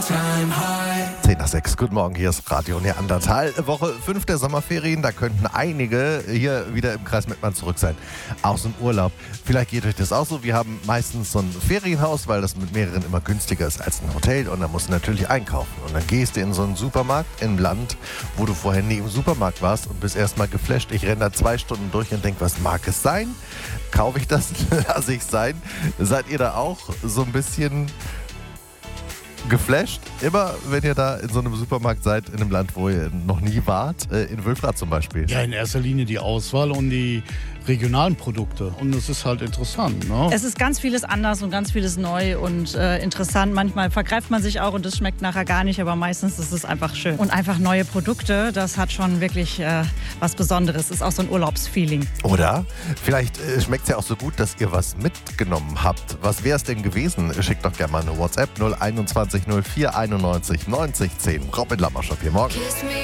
10 nach 6, guten Morgen, hier ist Radio Neandertal. Woche 5 der Sommerferien, da könnten einige hier wieder im Kreis Mettmann zurück sein. Aus dem Urlaub. Vielleicht geht euch das auch so. Wir haben meistens so ein Ferienhaus, weil das mit mehreren immer günstiger ist als ein Hotel. Und da musst du natürlich einkaufen. Und dann gehst du in so einen Supermarkt im Land, wo du vorher nie im Supermarkt warst und bist erstmal geflasht. Ich renne da 2 Stunden durch und denke, was mag es sein? Kaufe ich das? Lasse ich es sein? Seid ihr da auch so ein bisschen geflasht? Immer, wenn ihr da in so einem Supermarkt seid, in einem Land, wo ihr noch nie wart, in Wülfrath zum Beispiel. Ja, in erster Linie die Auswahl und die regionalen Produkte. Und das ist halt interessant, ne? Es ist ganz vieles anders und ganz vieles neu und interessant. Manchmal vergreift man sich auch und es schmeckt nachher gar nicht, aber meistens ist es einfach schön. Und einfach neue Produkte, das hat schon wirklich was Besonderes. Ist auch so ein Urlaubsfeeling. Oder? Vielleicht schmeckt es ja auch so gut, dass ihr was mitgenommen habt. Was wäre es denn gewesen? Schickt doch gerne mal eine WhatsApp 021 04 91 90 10. Robin Lammerschop hier morgen.